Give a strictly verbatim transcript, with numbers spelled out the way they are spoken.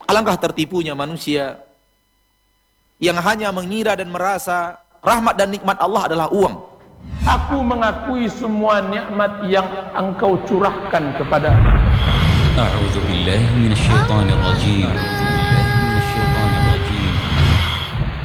Alangkah tertipunya manusia yang hanya mengira dan merasa rahmat dan nikmat Allah adalah uang. Aku mengakui semua nikmat yang engkau curahkan kepada. A'udzu billahi minasyaitonir rajim.